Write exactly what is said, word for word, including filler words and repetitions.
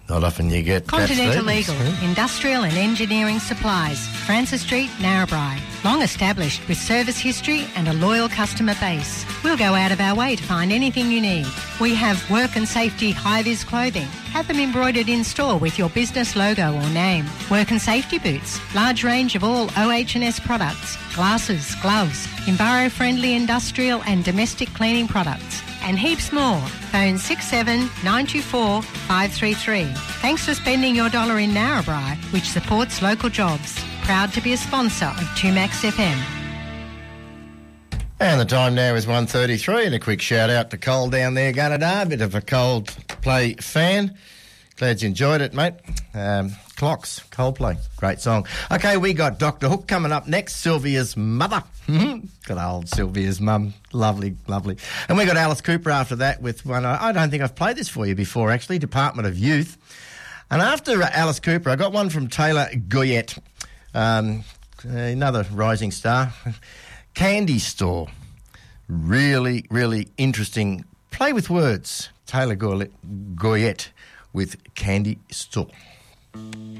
Not often you get Continental Cat Stevens. Legal, Industrial and Engineering Supplies, Francis Street, Narrabri. Long established with service history and a loyal customer base. We'll go out of our way to find anything you need. We have work and safety high-vis clothing. Have them embroidered in store with your business logo or name. Work and safety boots. Large range of all O H and S products. Glasses, gloves, enviro-friendly industrial and domestic cleaning products. And heaps more. Phone six seven nine two four five three three. Thanks for spending your dollar in Narrabri, which supports local jobs. Proud to be a sponsor of two Max F M. And the time now is one thirty-three, and a quick shout out to Cole down there, Gunnedah, a bit of a Coldplay fan. Glad you enjoyed it, mate. Um, Clocks, Coldplay, great song. Okay, we got Doctor Hook coming up next, Sylvia's mother. Good old Sylvia's mum, lovely, lovely. And we got Alice Cooper after that with one, I don't think I've played this for you before actually, Department of Youth. And after Alice Cooper, I got one from Taylor Goyette, um, another rising star. Candy Store, really, really interesting play with words. Taylor Goyette with Candy Store.